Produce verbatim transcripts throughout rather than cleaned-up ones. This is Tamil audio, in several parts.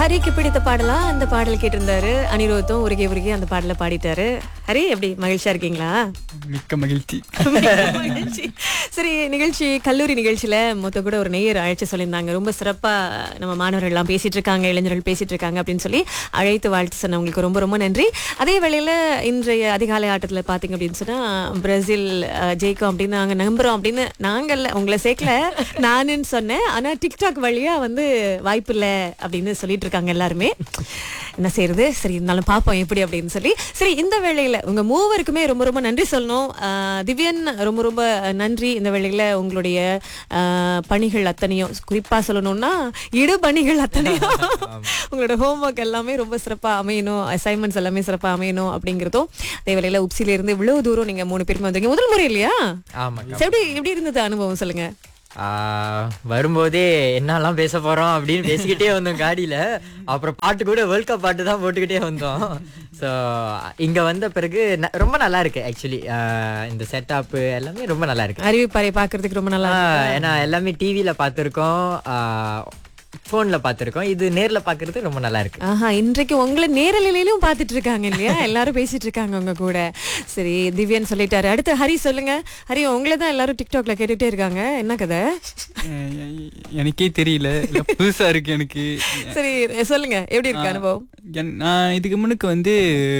ஹரிக்கு பிடித்த பாடலா அந்த பாடல் கேட்டிருந்தாரு. அனிருத்தும் உருகி உருகி அந்த பாடலை பாடிட்டாரு. ஹரி எப்படி மகிழ்ச்சியா இருக்கீங்களா? மிக்க மகிழ்ச்சி. மகிழ்ச்சி. சரி, நிகழ்ச்சி கல்லூரி நிகழ்ச்சியில மொத்த கூட ஒரு நேயர் அழைச்சு சொல்லியிருந்தாங்க. ரொம்ப சிறப்பா நம்ம மாணவர்கள் எல்லாம் பேசிட்டு இருக்காங்க, இளைஞர்கள் பேசிட்டு இருக்காங்க அப்படின்னு சொல்லி அழைத்து வாழ்த்து சொன்னவங்களுக்கு ரொம்ப ரொம்ப நன்றி. அதே வேளையில இன்றைய அதிகாலை ஆட்டத்துல பாத்தீங்க அப்படின்னு சொன்னா பிரேசில் அஹ், ஜெயிக்கும் அப்படின்னு நாங்க நம்புறோம் அப்படின்னு நாங்கல்ல உங்களை சேர்க்கல நானுன்னு சொன்னேன். ஆனா டிக்டாக் வழியா வந்து வாய்ப்பு இல்லை அப்படின்னு சொல்லிட்டு இருக்காங்க எல்லாருமே. என்ன செய்யறது, சரி இருந்தாலும் பார்ப்போம் எப்படி அப்படின்னு சொல்லி. சரி, இந்த வேளையில உங்க மூவருக்குமே ரொம்ப ரொம்ப நன்றி சொல்லணும். ஆஹ், திவ்யன் ரொம்ப ரொம்ப நன்றி. இந்த வேளையில உங்களுடைய ஆஹ், பணிகள் அத்தனையும், குறிப்பா சொல்லணும்னா இடு பணிகள் அத்தனையும் உங்களோட ஹோம்ஒர்க் எல்லாமே ரொம்ப சிறப்பா அமையணும், அசைன்மெண்ட்ஸ் எல்லாமே சிறப்பா அமையணும் அப்படிங்கிறதும். அதே வேளையில உப்சில இருந்து இவ்வளவு தூரம் நீங்க மூணு பேருமே வந்தீங்க முதல் முறை இல்லையா? ஆமா. எப்படி எப்படி இருந்தது அனுபவம் சொல்லுங்க. ஆஹ் வரும்போதே என்னெல்லாம் பேச போறோம் அப்படின்னு பேசிக்கிட்டே வந்தோம் காடியில. அப்புறம் பாட்டு கூட வேர்ல்ட் கப் பாட்டு தான் போட்டுக்கிட்டே வந்தோம். ஸோ இங்க வந்த பிறகு ந- ரொம்ப நல்லா இருக்கு ஆக்சுவலி. இந்த செட்டப் எல்லாமே ரொம்ப நல்லா இருக்கு. அறிவிப்பறை பாக்குறதுக்கு ரொம்ப நல்லா இருக்கு. ஆஹ் ஏன்னா எல்லாமே டிவியில பார்த்துருக்கோம், ஃபோன்ல பார்த்துருக்கோம். இது நேர்ல பார்க்கிறது ரொம்ப நல்லா இருக்கு. ஆஹா, இன்றைக்கு உங்களை நேரலையிலும் பார்த்துட்டு இருக்காங்க இல்லையா? எல்லாரும் பேசிட்டு இருக்காங்க உங்க கூட. சரி, திவ்யன் சொல்லிட்டாரு. அடுத்து ஹரி சொல்லுங்க. ஹரி, உங்களை தான் எல்லாரும் டிக்டாக்ல கேட்டுட்டே இருக்காங்க. என்ன கதை? எ- எனக்கே தெரியல, இல்ல புதுசா இருக்கு எனக்கு. சரி சொல்லுங்க, எப்படி இருக்கு அனுபவம்? என்- நான் இதுக்கு முன்னுக்கு வந்து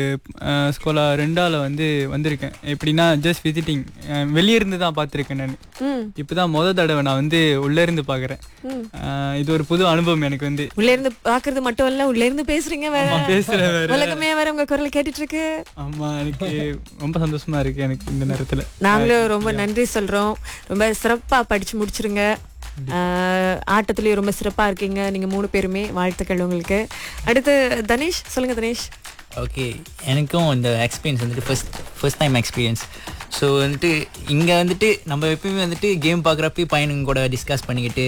ஸ்கூலா ரெண்டால வந்து வந்திருக்கேன். எப்படின்னா ஜஸ்ட் விசிட்டிங், வெளியே இருந்து தான் பார்த்துருக்கேன் நான். ம், இப்பதான் முத தடவை நான் வந்து உள்ள இருந்து பாக்குறேன். ம். அஹ் இது ஒரு புது அனுபவம் எனக்கு வந்து. உள்ள இருந்து பாக்குறது மட்டும் இல்ல, உள்ள இருந்து பேசுறீங்க வேற. ஆமா, பேசுறேன் வேற. உலகமே வேற உங்க குரல் கேட்டுட்டு இருக்கு. ஆமா, எனக்கு ரொம்ப சந்தோஷமா இருக்கு எனக்கு இந்த நேரத்துல. நாங்களும் ரொம்ப நன்றி சொல்றோம். ரொம்ப சிறப்பா படிச்சு முடிச்சிருங்க. ஆஹ், ஆட்டத்திலயும் ரொம்ப சிறப்பா இருக்கீங்க நீங்க மூணு பேருமே. வாழ்த்துக்கள் உங்களுக்கு. அடுத்து தனேஷ் சொல்லுங்க. தனேஷ், ஓகே, எனக்கும் இந்த எக்ஸ்பீரியன்ஸ் வந்துட்டு first first time experience. So வந்துட்டு இங்கே வந்துட்டு நம்ம எப்பயுமே வந்துட்டு கேம் பார்க்குறப்ப பையனுங்க கூட டிஸ்கஸ் பண்ணிக்கிட்டு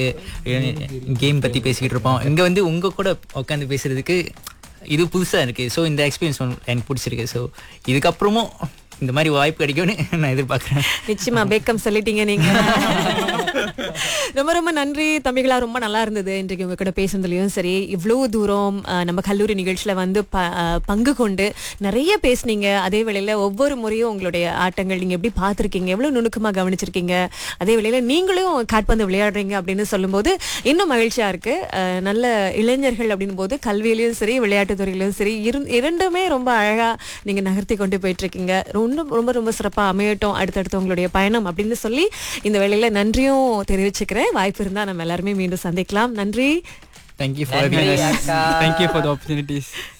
கேம் பற்றி பேசிக்கிட்டு இருப்போம். இங்கே வந்து உங்கள் கூட உட்காந்து பேசுகிறதுக்கு இது புதுசாக இருக்குது. ஸோ இந்த எக்ஸ்பீரியன்ஸ் எனக்கு பிடிச்சிருக்கு. ஸோ இதுக்கப்புறமும் இந்த மாதிரி வாய்ப்பு கிடைக்கும்னு நான் எதிர்பார்க்குறேன். நிச்சயமா பேக்கம் சொல்லிட்டீங்க நீங்க. ரொம்ப ரொம்ப நன்றி தம்பிகளா. ரொம்ப நல்லா இருந்தது இன்றைக்கு உங்க கூட பேசுனதுலயும் சரி. இவ்வளவு தூரம் அஹ், நம்ம கல்லூரி நிகழ்ச்சியில வந்து ப- அஹ், பங்கு கொண்டு நிறைய பேசுனீங்க. அதே வேளையில ஒவ்வொரு முறையும் உங்களுடைய ஆட்டங்கள் நீங்க எப்படி பார்த்திருக்கீங்க, எவ்வளவு நுணுக்கமா கவனிச்சிருக்கீங்க. அதே வேளையில நீங்களும் காட்பந்து விளையாடுறீங்க அப்படின்னு சொல்லும்போது இன்னும் மகிழ்ச்சியா இருக்கு. அஹ், நல்ல இளைஞர்கள் அப்படின் போது கல்வியிலயும் சரி விளையாட்டு துறையிலும் சரி இரு- இரண்டுமே ரொம்ப அழகா நீங்க நகர்த்தி கொண்டு போயிட்டு இருக்கீங்க. ரொம்ப ரொம்ப ரொம்ப சிறப்பா அமையட்டும் அடுத்தடுத்து உங்களுடைய பயணம் அப்படின்னு சொல்லி இந்த வேளையில நன்றியும் தெரிவிச்சுக்கிறேன். வாய்ப்பு இருந்தா நம்ம எல்லாருமே மீண்டும் சந்திக்கலாம். நன்றி. தேங்க்யூ ஃபார் நன்றி having us. அக்கா. Thank you for the opportunities.